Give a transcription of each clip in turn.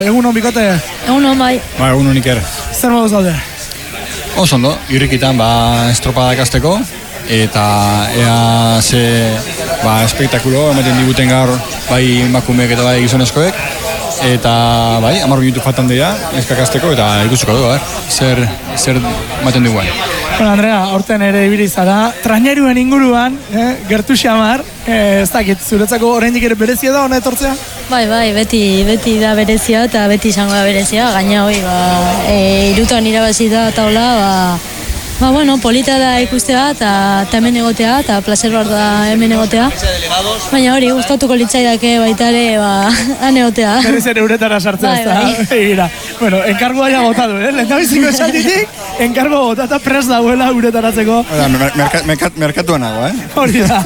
Egun hon bikote? Egun hon bai. Egun hon Iker. Zer modu zaude? Oso ondo, irrikitan estropada ikasteko eta ea ze espektakulo ematen diguten gaur bai emakumeek eta bai gizonezkoek eta bai, 10 minutu faltan dira eskakasteko eta ikusiko dugu, zer ematen diguen. Bueno, Andrea, horten ere ibili zara, traineruen inguruan, gertu xamar, ez dakit, zuretzako oraindik ere berezia da hona etortzea? Bai, beti da berezia eta beti izango da berezia, gaina hoi, irutan irabazi da taula, bueno, polita da ikustea eta hemen egotea, eta placer bar da hemen egotea. Baina hori, gustatuko litzaidake baita ere, han egotea. Berriz ere uretara sartzea, ez da? Egira. Bueno, enkargoa ja botatu, lehendabiziko esalditik, enkargoa botata prest dauela uretaratzeko. Merkatuan nago, Hori da.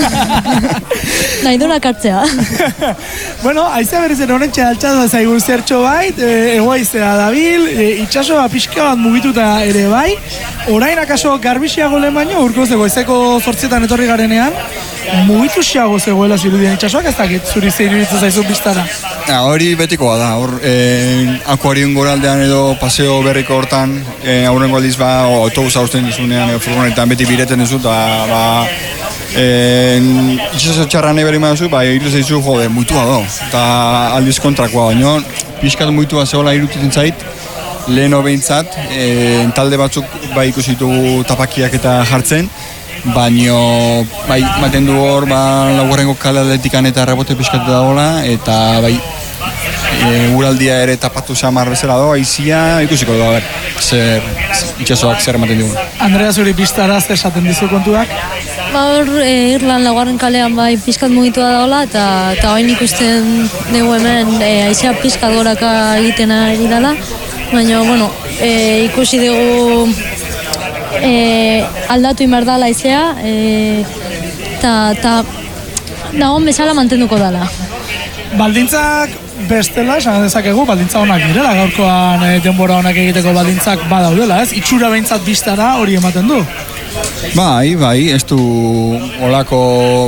Nahi duna kartzea. Bueno, aizea berriz ere horrentxe altxatu zaigu zertxo bait, egoaizea dabil, itxasoa pixka bat mugituta ere bai, orain akaso garbixiago lehen baino, urko goizeko 8 etorri garenean, mugituxiago zegoela zirudien itxasoak, ez dakit zuri zeiruditza zaizu biztara. Hori betikoa da, hor akuarion goraldean edo paseo berriko hortan, aurrengo aldiz autobusa usten dizunean, furgonetan beti bireten duzu, eta itxaso txarra nahi berri maduzu, iruz eizu, muitua do, eta aldiz kontrakoa, baino, pixkat muitua zegoela irutitzen zait, leheno behintzat, talde batzuk ikusi ditugu tapakiak eta jartzen, baino maten du hor laugarrengo kale atletikan eta rebote pixkatu dagoela, eta uraldia ere tapatu xamar bezala do, aizia ikusiko du, itxasoak zer ematen dugu. Andrea, zuri biztaraz esaten dizu kontuak? Hor, Irlan laugarren kalean pixkat mugitua dagoela, eta hain ikusten dugu hemen aizia pixkat goraka egiten ari dela, baina, bueno, ikusi dugu aldatu inbar dala aizea, eta nagon bezala mantenduko dala. Baldintzak bestela, esan dezakegu, baldintza honak direla, gaurkoan denbora honak egiteko baldintzak badaudela, ez? Itxura behintzat biztara hori ematen du? Bai, ez du olako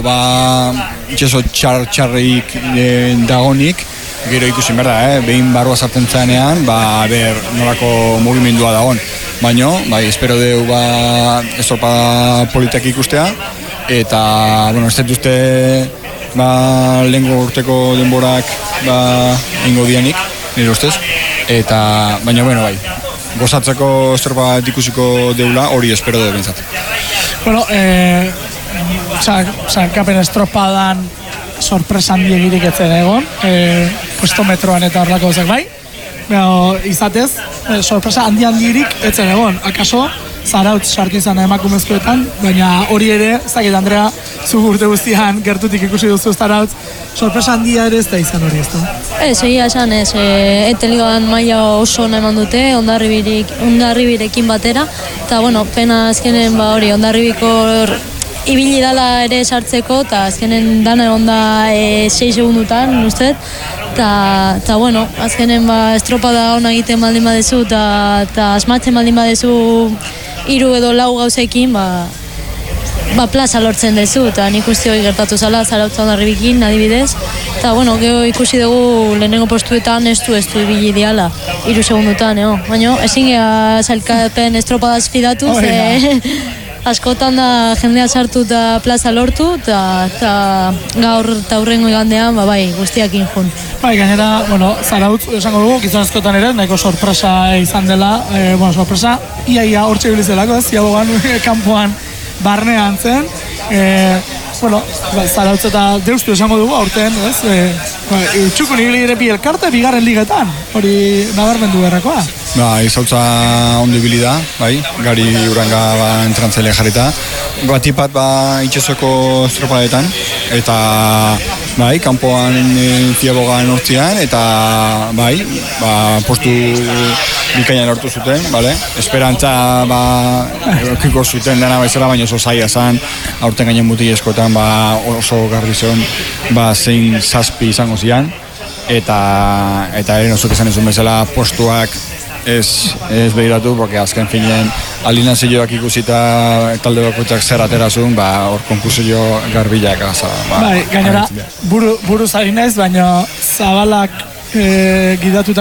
itxaso txarrik dagonik, gero ikusi behar da, behin barroa sartzen zanean, nolako mugimendua dagoen. Baina, espero dugu estropada politak ikustea, eta, ez dut uste, lehenko urteko denborak ingo dianik, nire ustez, eta, baina, gozatzeko estropada ikusiko deula, hori espero dugu bintzat. Bueno, sailkapen estropadan sorpresa handi egirik etzen egon, puestometroan eta horrelako ezak bai, izatez, sorpresa handi-handirik etzen egon, akaso Zarautz sartu izan emakumezkoetan, baina hori ere, ez dakit Andrea, zu urte guztian gertutik ikusi duzu Zarautz, sorpresa handia ere ez da izan hori, ez da? Egia esan ez, eteligoan maila oso nahi mandute, Hondarribirekin batera, eta pena azkenen Hondarribiko ibili dala ere sartzeko, eta azkenen dana egon da 6 segundutan, ustez, eta azkenen estropada hona egiten baldin badezu, eta asmatzen baldin badezu 3 edo 4 gauzekin, plaza lortzen dezu, eta nik uste hori gertatu zala, Zarautz Hondarribikin, adibidez, eta gero ikusi dugu lehenengo postuetan ez du ibili diala, 3 segundutan, baina ezin gea zailkapen estropadaz fidatu, askotan da jendea sartu eta plaza lortu, eta gaur eta hurrengo igandean, guztiakin jun. Gainera, Zarautz, esango dugu, gizonezkoetan ere, nahiko sorpresa izan dela, sorpresa, ia hortxe bilizelako, ziabogan, kanpoan barnean zen, Zarautz eta deustu esango dugu, aurten, txukun ibili ere bi elkarte, bigarren ligetan, hori nabarmendu berrekoa. Izautza ondo ibili da, gari uranga entrantzaile jarrita. Batipat itxasoko estropadetan, eta kanpoan ziabogan hortzian, eta postu bikaina lortu zuten, esperantza okiko zuten dena baizela, baina oso zaila zan, aurten gainen mutilezkoetan oso garri zen, zein 7 izango zian, eta ere nosuk esan ezun bezala postuak ez behiratu, porque azken finean alinazioak ikusita talde bakoitzak zer aterazun, hor konkursio garbilak. Gainera, buruz ari naiz, baina Zabalak gidatutako